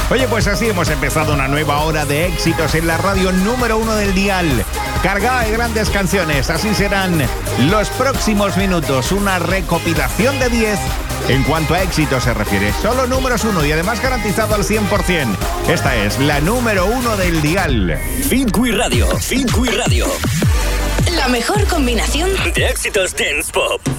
Oye, pues así hemos empezado una nueva hora de éxitos en la radio número 1 del dial. Cargada de grandes canciones, así serán los próximos minutos. Una recopilación de 10 en cuanto a éxito se refiere. Solo números 1 y además garantizado al 100%. Esta es la número 1 del dial. Fitwi Radio. La mejor combinación de éxitos dance pop.